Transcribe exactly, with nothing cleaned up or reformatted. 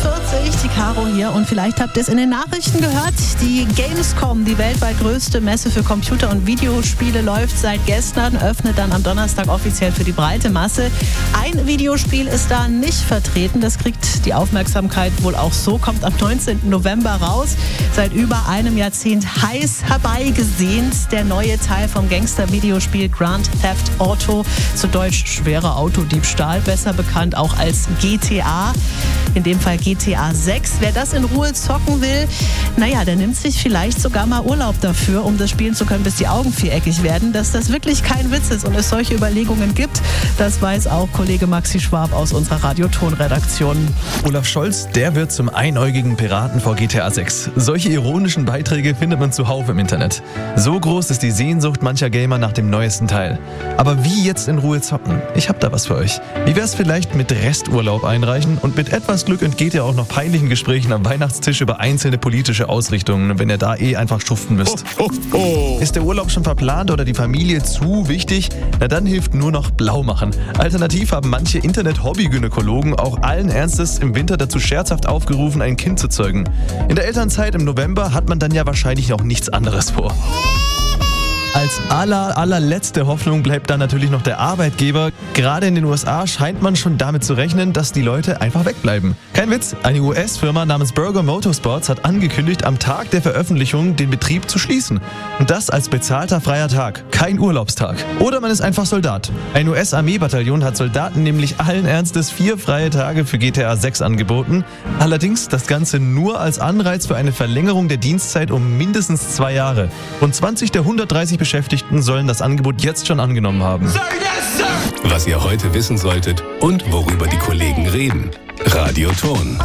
vierzig, die Caro hier und vielleicht habt ihr es in den Nachrichten gehört, die Gamescom, die weltweit größte Messe für Computer- und Videospiele, läuft seit gestern, öffnet dann am Donnerstag offiziell für die breite Masse. Ein Videospiel ist da nicht vertreten, das kriegt die Aufmerksamkeit wohl auch so, kommt am neunzehnten November raus, seit über einem Jahrzehnt heiß herbeigesehnt, der neue Teil vom Gangster-Videospiel Grand Theft Auto, zu Deutsch schwerer Autodiebstahl, besser bekannt auch als G T A. In dem Fall G T A sechs. Wer das in Ruhe zocken will, naja, der nimmt sich vielleicht sogar mal Urlaub dafür, um das spielen zu können, bis die Augen viereckig werden. Dass das wirklich kein Witz ist und es solche Überlegungen gibt, das weiß auch Kollege Maxi Schwab aus unserer Radio-Ton-Redaktion. Olaf Scholz, der wird zum einäugigen Piraten vor G T A sechs. Solche ironischen Beiträge findet man zuhauf im Internet. So groß ist die Sehnsucht mancher Gamer nach dem neuesten Teil. Aber wie jetzt in Ruhe zocken? Ich hab da was für euch. Wie wär's vielleicht mit Resturlaub einreichen und mit etwas Glück entgeht ihr auch noch peinlichen Gesprächen am Weihnachtstisch über einzelne politische Ausrichtungen, wenn ihr da eh einfach schuften müsst. Oh, oh, oh. Ist der Urlaub schon verplant oder die Familie zu wichtig? Na dann hilft nur noch blau machen. Alternativ haben manche Internet-Hobby-Gynäkologen auch allen Ernstes im Winter dazu scherzhaft aufgerufen, ein Kind zu zeugen. In der Elternzeit im November hat man dann ja wahrscheinlich auch nichts anderes vor. Als aller, allerletzte Hoffnung bleibt dann natürlich noch der Arbeitgeber. Gerade in den U S A scheint man schon damit zu rechnen, dass die Leute einfach wegbleiben. Kein Witz, eine U S-Firma namens Berger Motorsports hat angekündigt, am Tag der Veröffentlichung den Betrieb zu schließen. Und das als bezahlter freier Tag, kein Urlaubstag. Oder man ist einfach Soldat. Ein U S-Armeebataillon hat Soldaten nämlich allen Ernstes vier freie Tage für G T A sechs angeboten. Allerdings das Ganze nur als Anreiz für eine Verlängerung der Dienstzeit um mindestens zwei Jahre. Rund zwanzig der hundertdreißig Beschäftigten sollen das Angebot jetzt schon angenommen haben. Was ihr heute wissen solltet und worüber die Kollegen reden. Radio Ton.